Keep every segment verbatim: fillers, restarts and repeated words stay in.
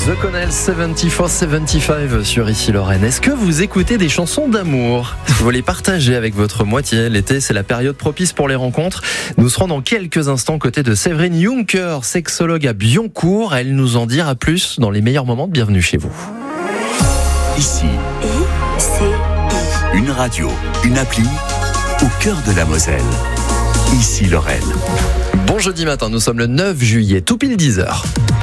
The Connell soixante-quatre soixante-quinze sur Ici Lorraine. Est-ce que vous écoutez des chansons d'amour ? Vous les partagez avec votre moitié. L'été, c'est la période propice pour les rencontres. Nous serons dans quelques instants côté de Séverine Juncker, sexologue à Bioncourt. Elle nous en dira plus dans les meilleurs moments de Bienvenue chez vous. Ici, I, C, I. une radio, une appli au cœur de la Moselle. Ici Lorraine. Bon jeudi matin, nous sommes le neuf juillet, tout pile dix heures.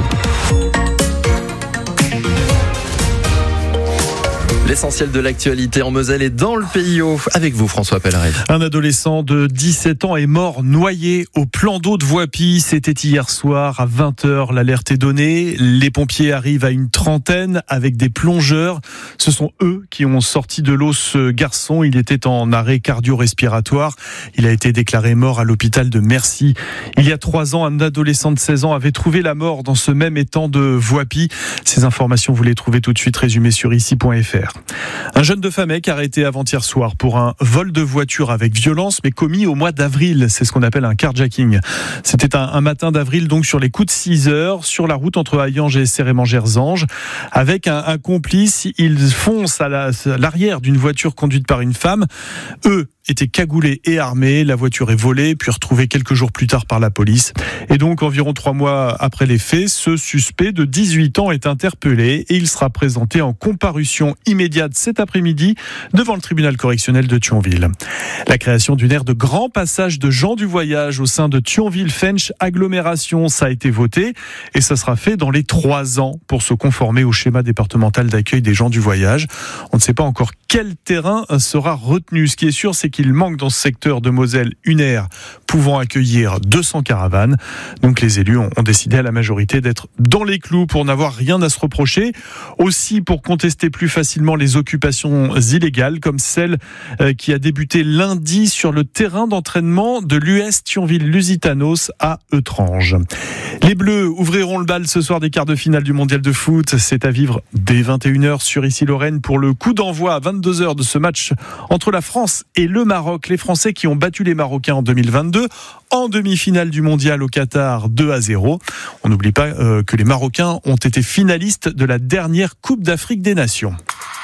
L'essentiel de l'actualité en Moselle et dans le Pays Haut. Avec vous, François Pellerin. Un adolescent de dix-sept ans est mort noyé au plan d'eau de Voipy. C'était hier soir à vingt heures. L'alerte est donnée. Les pompiers arrivent à une trentaine avec des plongeurs. Ce sont eux qui ont sorti de l'eau ce garçon. Il était en arrêt cardio-respiratoire. Il a été déclaré mort à l'hôpital de Mercy. Il y a trois ans, un adolescent de seize ans avait trouvé la mort dans ce même étang de Voipy. Ces informations, vous les trouvez tout de suite résumées sur ici point f r. Un jeune de Famec arrêté avant-hier soir pour un vol de voiture avec violence, mais commis au mois d'avril. C'est ce qu'on appelle un carjacking. C'était un, un matin d'avril, donc sur les coups de six heures, sur la route entre Hayange et Cérémangers-Ange. Avec un, un complice, il fonce à, la, à l'arrière d'une voiture conduite par une femme. Eux étaient cagoulés et armés. La voiture est volée, puis retrouvée quelques jours plus tard par la police. Et donc, environ trois mois après les faits, ce suspect de dix-huit ans est interpellé et il sera présenté en comparution immédiate cet après-midi devant le tribunal correctionnel de Thionville. La création d'une aire de grand passage de gens du voyage au sein de Thionville-Fench agglomération, ça a été voté et ça sera fait dans les trois ans pour se conformer au schéma départemental d'accueil des gens du voyage. On ne sait pas encore quel terrain sera retenu. Ce qui est sûr, c'est qu'il manque dans ce secteur de Moselle une aire pouvant accueillir deux cents caravanes. Donc les élus ont décidé à la majorité d'être dans les clous pour n'avoir rien à se reprocher. Aussi pour contester plus facilement les occupations illégales comme celle qui a débuté lundi sur le terrain d'entraînement de l'U S Thionville-Lusitanos à Eutrange. Les Bleus ouvriront le bal ce soir des quarts de finale du mondial de foot. C'est à vivre dès vingt et une heures sur Ici Lorraine pour le coup d'envoi à vingt-deux heures de ce match entre la France et le Maroc. Les Français qui ont battu les Marocains en deux mille vingt-deux en demi-finale du mondial au Qatar deux à zéro. On n'oublie pas euh, que les Marocains ont été finalistes de la dernière Coupe d'Afrique des Nations.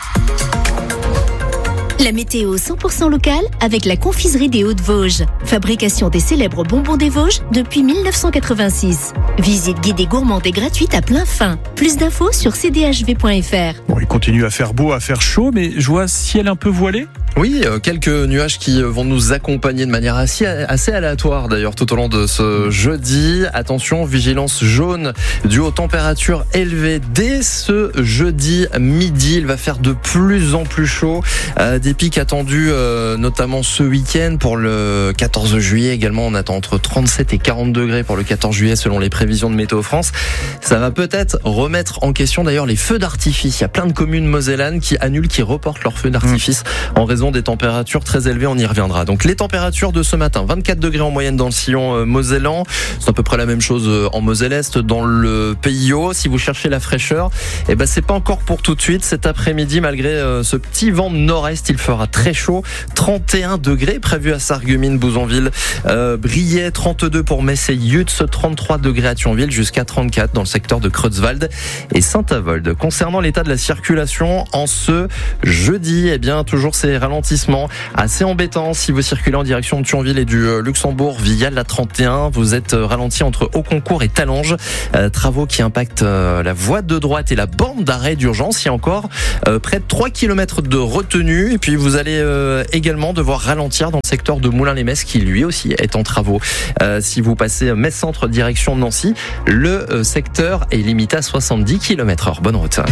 La météo cent pour cent locale avec la confiserie des Hauts-de-Vosges. Fabrication des célèbres bonbons des Vosges depuis mille neuf cent quatre-vingt-six. Visite guidée gourmande et gratuite à plein fin. Plus d'infos sur c d h v point f r. Bon, il continue à faire beau, à faire chaud, mais je vois ciel un peu voilé. Oui, euh, quelques nuages qui vont nous accompagner de manière assez, assez aléatoire d'ailleurs tout au long de ce jeudi. Attention, vigilance jaune due aux températures élevées dès ce jeudi midi. Il va faire de plus en plus chaud. Euh, des pics attendus euh, notamment ce week-end pour le quatorze juillet également. On attend entre trente-sept et quarante degrés pour le quatorze juillet selon les prévisions de Météo France. Ça va peut-être remettre en question d'ailleurs les feux d'artifice. Il y a plein de communes mosellanes qui annulent, qui reportent leurs feux d'artifice mmh. en raison des températures très élevées, on y reviendra. Donc les températures de ce matin, vingt-quatre degrés en moyenne dans le sillon euh, mosellan, c'est à peu près la même chose euh, en Moselle-Est, dans le Pays Haut. Si vous cherchez la fraîcheur, eh ben c'est pas encore pour tout de suite. Cet après-midi, malgré euh, ce petit vent de nord-est, il fera très chaud. trente et un degrés prévus à Sarreguemines, Bouzonville, euh, Briey, trente-deux pour Metz et Yutz, trente-trois degrés à Thionville, jusqu'à trente-quatre dans le secteur de Creutzwald et Saint-Avold. Concernant l'état de la circulation en ce jeudi, eh bien toujours ces ralentissements assez embêtants si vous circulez en direction de Thionville et du Luxembourg via la trente et un. Vous êtes ralenti entre Auconcourt et Talange. Euh, travaux qui impactent euh, la voie de droite et la borne d'arrêt d'urgence. Il y a encore euh, près de trois kilomètres de retenue. Et puis vous allez euh, également devoir ralentir dans le secteur de Moulins-les-Metz qui lui aussi est en travaux. Euh, si vous passez Metz-Centre direction Nancy, le euh, secteur est limité à soixante-dix kilomètres heure. Bonne route.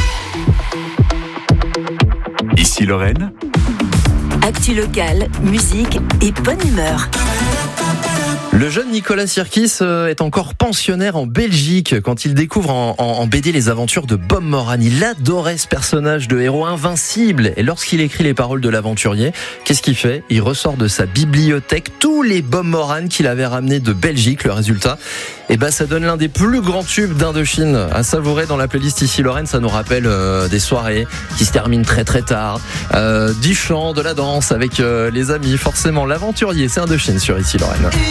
Ici Lorraine. Actu locale, musique et bonne humeur. Le jeune Nicolas Sirkis est encore pensionnaire en Belgique quand il découvre en, en, en B D les aventures de Bob Moran. Il adorait ce personnage de héros invincible. Et lorsqu'il écrit les paroles de l'aventurier, qu'est-ce qu'il fait ? Il ressort de sa bibliothèque tous les Bob Moran qu'il avait ramenés de Belgique. Le résultat, eh ben, ça donne l'un des plus grands tubes d'Indochine à savourer dans la playlist Ici Lorraine. Ça nous rappelle euh, des soirées qui se terminent très très tard, euh, du chant, de la danse avec euh, les amis. Forcément, l'aventurier, c'est Indochine sur Ici Lorraine.